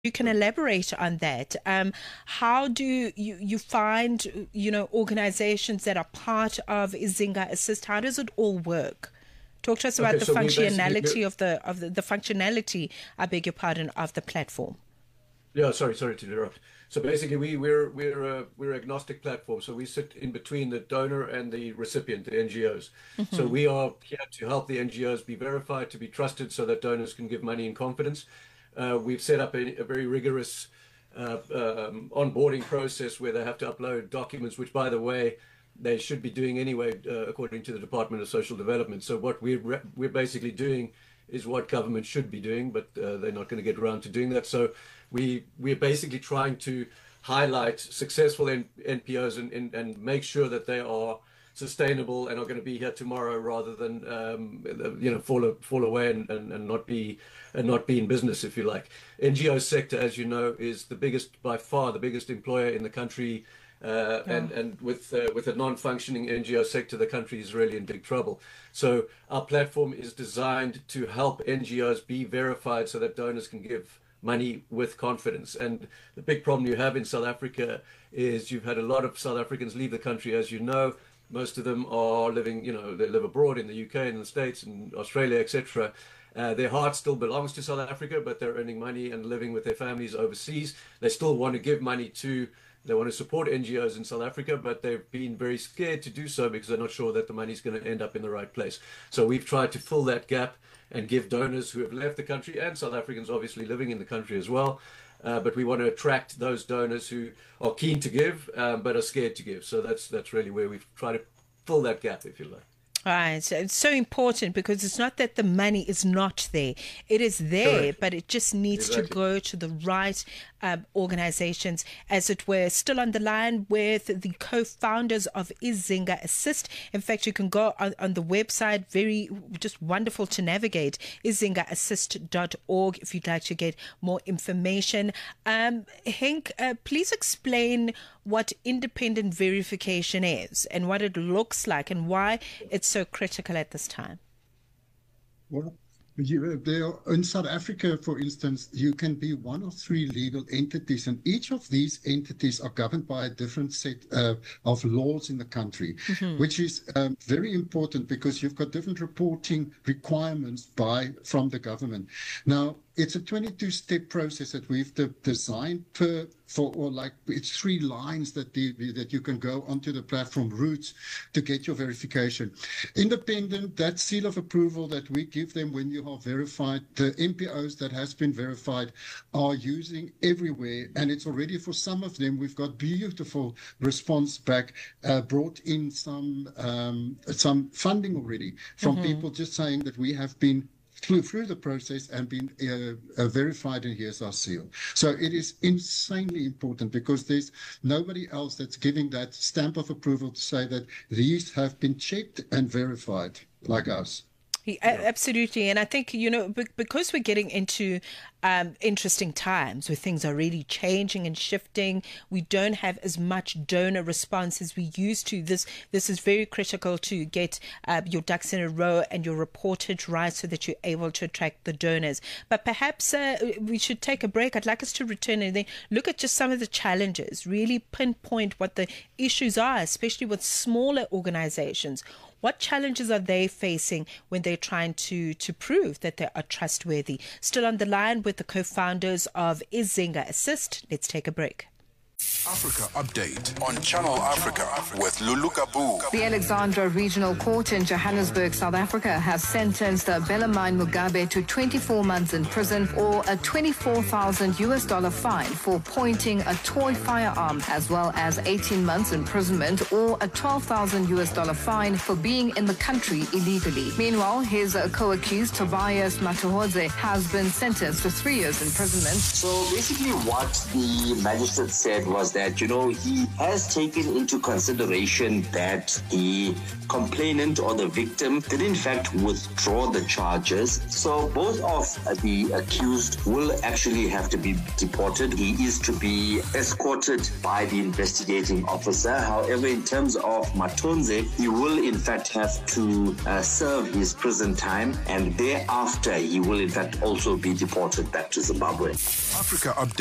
you can elaborate on that. How do you find, organizations that are part of Izinga Assist? How does it all work? Talk to us about the functionality of the functionality, I beg your pardon, of the platform. Yeah, sorry to interrupt. So basically, we're agnostic platform. So we sit in between the donor and the recipient, the NGOs. So we are here to help the NGOs be verified, to be trusted, so that donors can give money in confidence. We've set up a very rigorous onboarding process where they have to upload documents, which, by the way, they should be doing anyway, according to the Department of Social Development. So what we're basically doing is what government should be doing, but they're not going to get around to doing that. So we're basically trying to highlight successful NPOs and make sure that they are sustainable and are going to be here tomorrow, rather than fall away and not be in business, if you like. NGO sector, as you know, is by far the biggest employer in the country. And with a non-functioning NGO sector, the country is really in big trouble. So our platform is designed to help NGOs be verified so that donors can give money with confidence. And the big problem you have in South Africa is you've had a lot of South Africans leave the country, as you know. Most of them are living, they live abroad in the UK and the States and Australia, etc. Their heart still belongs to South Africa, but they're earning money and living with their families overseas. They still want to give money they want to support NGOs in South Africa, but they've been very scared to do so because they're not sure that the money's going to end up in the right place. So we've tried to fill that gap and give donors who have left the country, and South Africans obviously living in the country as well, but we want to attract those donors who are keen to give, but are scared to give. So that's really where we've tried to fill that gap, if you like. Right. So it's so important because it's not that the money is not there. It is there, correct, but it just needs to go to the right organizations, as it were. Still on the line with the co-founders of Izinga Assist. In fact, you can go on the website, just wonderful to navigate, izingaassist.org, if you'd like to get more information. Henk, please explain what independent verification is and what it looks like and why it's so critical at this time. Well, in South Africa, for instance, you can be one of three legal entities, and each of these entities are governed by a different set of laws in the country, which is very important because you've got different reporting requirements from the government. Now, it's a 22-step process that we've designed it's 3 lines that you can go onto the platform routes to get your verification. Independent, that seal of approval that we give them when you are verified, the NPOs that has been verified are using everywhere, and it's already, for some of them, we've got beautiful response back, brought in some funding already from people just saying that we have been through the process and been verified, and here's our seal. So it is insanely important because there's nobody else that's giving that stamp of approval to say that these have been checked and verified like us. Absolutely. And I think, because we're getting into interesting times where things are really changing and shifting, we don't have as much donor response as we used to. This is very critical to get your ducks in a row and your reportage right so that you're able to attract the donors. But perhaps we should take a break. I'd like us to return and then look at just some of the challenges, really pinpoint what the issues are, especially with smaller organizations. What challenges are they facing when they're trying to prove that they are trustworthy? Still on the line with the co-founders of Izinga Assist. Let's take a break. Africa Update on Channel Africa with Lulu Kabu. The Alexandra Regional Court in Johannesburg, South Africa, has sentenced Bellarmine Mugabe to 24 months in prison or a $24,000 fine for pointing a toy firearm, as well as 18 months imprisonment or a $12,000 fine for being in the country illegally. Meanwhile, his co-accused Tobias Matuhodze has been sentenced to 3 years imprisonment. So basically what the magistrate said was was that, he has taken into consideration that the complainant or the victim did in fact withdraw the charges. So both of the accused will actually have to be deported. He is to be escorted by the investigating officer. However, in terms of Matonze, he will in fact have to serve his prison time, and thereafter he will in fact also be deported back to Zimbabwe. Africa Update.